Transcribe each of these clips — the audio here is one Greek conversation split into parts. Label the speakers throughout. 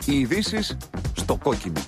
Speaker 1: Οι ειδήσεις στο κόκκινο.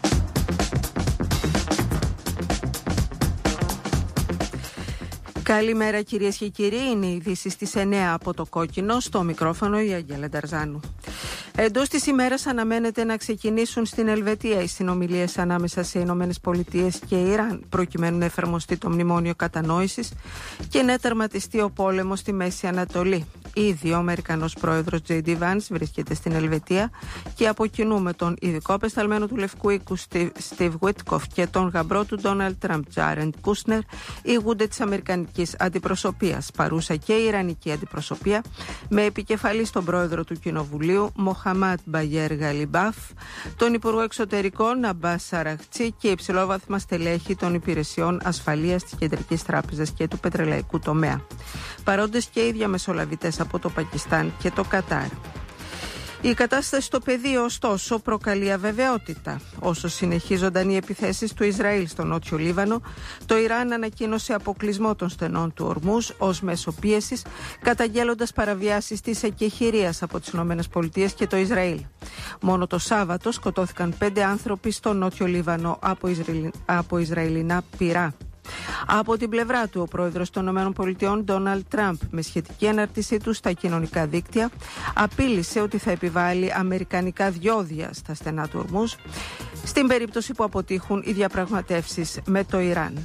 Speaker 2: Καλημέρα κυρίες και κύριοι, είναι οι ειδήσεις στις 9 από το κόκκινο, στο μικρόφωνο η Αγγέλα Νταρζάνου. Εντός της ημέρας αναμένεται να ξεκινήσουν στην Ελβετία οι συνομιλίες ανάμεσα σε Ηνωμένες Πολιτείες και Ιράν, προκειμένου να εφαρμοστεί το μνημόνιο κατανόησης και να τερματιστεί ο πόλεμος στη Μέση Ανατολή. Ήδη ο Αμερικανός πρόεδρος J.D. Vance βρίσκεται στην Ελβετία και από κοινού με τον ειδικό απεσταλμένο του Λευκού Οίκου Steve Witkoff και τον γαμπρό του Donald Trump Jared Kushner ηγούνται της Αμερικανικής αντιπροσωπείας. Παρούσα και η Ιρανική αντιπροσωπεία με επικεφαλή στον πρόεδρο του Κοινοβουλίου Μοχαμάντ Μπαγέρ Γαλιμπάφ, τον Υπουργό Εξωτερικών Αμπάς Αραχτσί και υψηλόβαθμα στελέχη των υπηρεσιών ασφαλείας της Κεντρικής Τράπεζας και του πετρελαϊκού τομέα. Παρόντες και οι διαμεσολαβητές από το Πακιστάν και το Κατάρ. Η κατάσταση στο πεδίο, ωστόσο, προκαλεί αβεβαιότητα. Όσο συνεχίζονταν οι επιθέσεις του Ισραήλ στο Νότιο Λίβανο, το Ιράν ανακοίνωσε αποκλεισμό των στενών του Ορμούζ ως μέσο πίεσης, καταγγέλλοντας παραβιάσεις της εκεχηρίας από τις ΗΠΑ και το Ισραήλ. Μόνο το Σάββατο σκοτώθηκαν 5 άνθρωποι στο Νότιο Λίβανο από Ισραηλινά πυρά. Από την πλευρά του, ο πρόεδρος των ΗΠΑ, Ντόναλντ Τραμπ, με σχετική ανάρτησή του στα κοινωνικά δίκτυα, απείλησε ότι θα επιβάλλει αμερικανικά διόδια στα στενά του Ορμούζ, στην περίπτωση που αποτύχουν οι διαπραγματεύσεις με το Ιράν.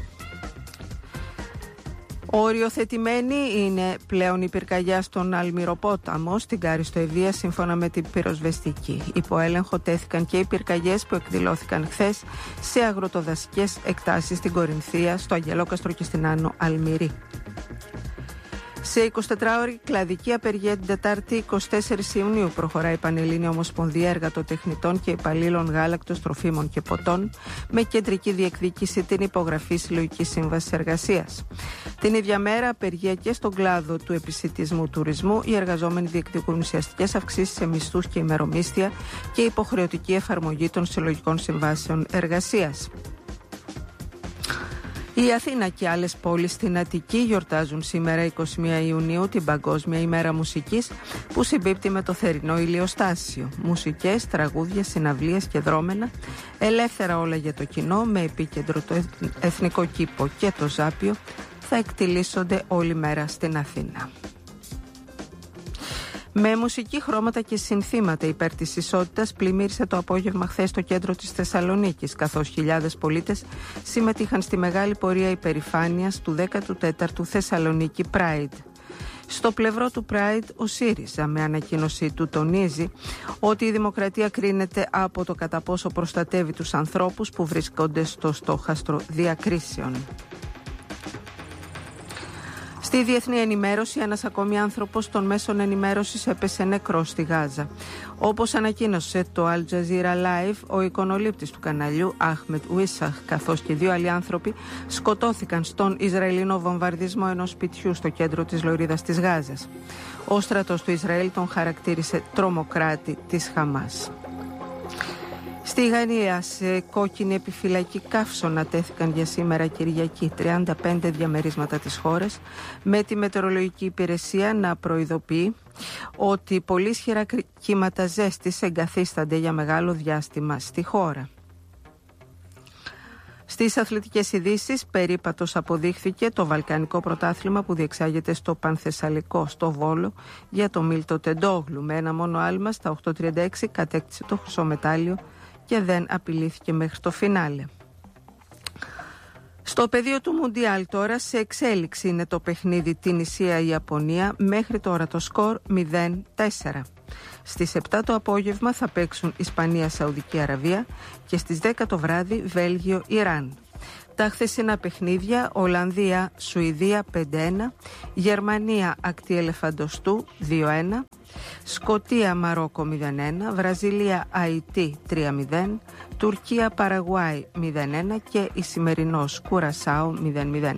Speaker 2: Οριοθετημένη είναι πλέον η πυρκαγιά στον Αλμυροπόταμο, στην Κάριστο Ευβοία, σύμφωνα με την πυροσβεστική. Υπό έλεγχο τέθηκαν και οι πυρκαγιές που εκδηλώθηκαν χθες σε αγροτοδασικές εκτάσεις στην Κορινθία, στο Αγγελόκαστρο και στην Άνω Αλμυρή. Σε 24ωρη κλαδική απεργία την Τετάρτη 24 Ιουνίου προχωράει η Πανελλήνια Ομοσπονδία Εργατοτεχνητών και Υπαλλήλων Γάλακτος, Τροφίμων και Ποτών, με κεντρική διεκδίκηση την υπογραφή συλλογικής σύμβασης εργασίας. Την ίδια μέρα, απεργία και στον κλάδο του επισιτισμού τουρισμού, οι εργαζόμενοι διεκδικούν ουσιαστικές αυξήσεις σε μισθούς και ημερομίσθια και υποχρεωτική εφαρμογή των συλλογικών συμβάσεων εργασίας. Η Αθήνα και άλλες πόλεις στην Αττική γιορτάζουν σήμερα 21 Ιουνίου την Παγκόσμια ημέρα μουσικής, που συμπίπτει με το θερινό ηλιοστάσιο. Μουσικές, τραγούδια, συναυλίες και δρόμενα, ελεύθερα όλα για το κοινό, με επίκεντρο το Εθνικό Κήπο και το Ζάπιο, θα εκτιλήσονται όλη μέρα στην Αθήνα. Με μουσική, χρώματα και συνθήματα υπέρ της ισότητας πλημμύρισε το απόγευμα χθες το κέντρο της Θεσσαλονίκης, καθώς χιλιάδες πολίτες συμμετείχαν στη μεγάλη πορεία υπερηφάνειας του 14ου Θεσσαλονίκη Pride. Στο πλευρό του Pride, ο ΣΥΡΙΖΑ με ανακοίνωσή του τονίζει ότι η δημοκρατία κρίνεται από το κατά πόσο προστατεύει τους ανθρώπους που βρίσκονται στο στόχαστρο διακρίσεων. Στη διεθνή ενημέρωση, ένας ακόμη άνθρωπος των μέσων ενημέρωσης έπεσε νεκρός στη Γάζα. Όπως ανακοίνωσε το Al Jazeera Live, ο εικονολήπτης του καναλιού, Αχμετ Ουίσαχ, καθώς και 2 άλλοι άνθρωποι σκοτώθηκαν στον Ισραηλινό βομβαρδισμό ενός σπιτιού στο κέντρο της λωρίδας της Γάζας. Ο στρατός του Ισραήλ τον χαρακτήρισε τρομοκράτη της Χαμάς. Στη Γαλλία, σε κόκκινη επιφυλακή καύσωνα τέθηκαν για σήμερα Κυριακή 35 διαμερίσματα της χώρας, με τη μετεωρολογική υπηρεσία να προειδοποιεί ότι πολύ ισχυρά κύματα ζέστης εγκαθίστανται για μεγάλο διάστημα στη χώρα. Στις αθλητικές ειδήσεις, περίπατος αποδείχθηκε το βαλκανικό πρωτάθλημα που διεξάγεται στο Πανθεσσαλικό, στο Βόλο, για το Μίλτο Τεντόγλου. Με ένα μόνο άλμα στα 8.36 κατέκτησε το χρυσό μετάλλιο και δεν απειλήθηκε μέχρι το φινάλε. Στο πεδίο του Μουντιάλ τώρα, σε εξέλιξη είναι το παιχνίδι Τινησία-Ιαπωνία, μέχρι τώρα το σκορ 0-4. Στις 7 το απόγευμα θα παίξουν Ισπανία-Σαουδική Αραβία και στις 10 το βράδυ Βέλγιο-Ιράν. Τα χθεσινά παιχνίδια: Ολλανδία-Σουηδία 5-1, Γερμανία-Ακτή Ελεφαντοστού 2-1, Σκωτία-Μαρόκο 0-1, Βραζιλία-Αϊτή 3-0, Τουρκία-Παραγουάη 0-1 και Ισημερινός Κουρασάου 0-0.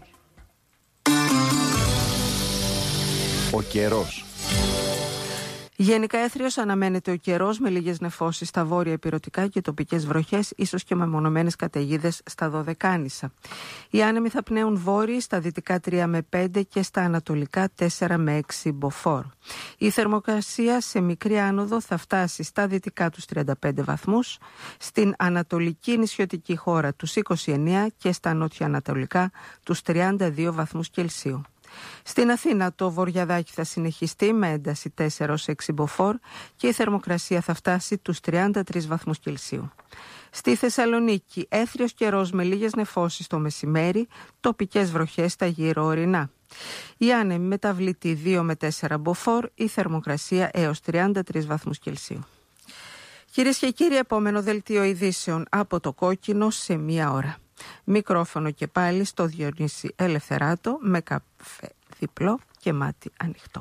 Speaker 1: Ο καιρός.
Speaker 2: Γενικά έθριος αναμένεται ο καιρός με λίγες νεφώσεις στα βόρεια ηπειρωτικά και τοπικές βροχές, ίσως και μεμονωμένες καταιγίδες στα Δωδεκάνησα. Οι άνεμοι θα πνέουν βόρειοι στα δυτικά 3 με 5 και στα ανατολικά 4 με 6 μποφόρ. Η θερμοκρασία σε μικρή άνοδο θα φτάσει στα δυτικά τους 35 βαθμούς, στην ανατολική νησιωτική χώρα τους 29 και στα νότια-ανατολικά τους 32 βαθμούς Κελσίου. Στην Αθήνα το βορειαδάκι θα συνεχιστεί με ένταση 4 ως 6 μποφόρ και η θερμοκρασία θα φτάσει τους 33 βαθμούς Κελσίου. Στη Θεσσαλονίκη έθριος καιρός με λίγες νεφώσεις το μεσημέρι, τοπικές βροχές στα γύρω ορεινά. Η άνεμη μεταβλητή 2 με 4 μποφόρ, η θερμοκρασία έως 33 βαθμούς Κελσίου. Κυρίες και κύριοι, επόμενο δελτίο ειδήσεων από το Κόκκινο σε 1 ώρα. Μικρόφωνο και πάλι στο Διονύση Ελευθεράτο με καφέ διπλό και μάτι ανοιχτό.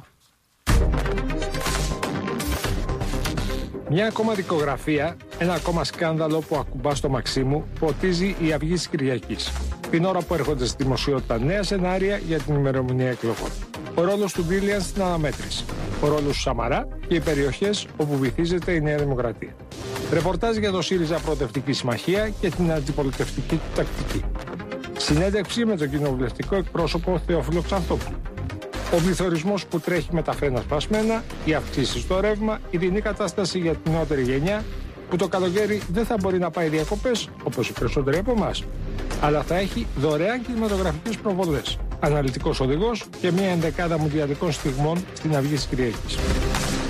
Speaker 3: Μια ακόμα δικογραφία, ένα ακόμα σκάνδαλο που ακουμπά στο Μαξίμου, ποτίζει η Αυγή της Κυριακής. Την ώρα που έρχονται στη δημοσιότητα νέα σενάρια για την ημερομηνία εκλογών. Ο ρόλος του Μπίλιαν στην αναμέτρηση. Ο ρόλος του Σαμαρά και οι περιοχές όπου βυθίζεται η Νέα Δημοκρατία. Ρεπορτάζ για το ΣΥΡΙΖΑ Προοδευτική Συμμαχία και την αντιπολιτευτική του τακτική. Συνέντευξη με τον κοινοβουλευτικό εκπρόσωπο Θεόφιλο Ξανθόπουλο. Ο πληθωρισμός που τρέχει με τα φρένα σπασμένα, οι αυξήσεις στο ρεύμα, η δινή κατάσταση για την νεότερη γενιά, που το καλοκαίρι δεν θα μπορεί να πάει διακοπές, όπως οι περισσότεροι από εμάς, αλλά θα έχει δωρεάν κινηματογραφικές προβολές, αναλυτικός οδηγός και μια ενδεκάδα μουντιαλικών στιγμών στην Αυγή της Κυριακής.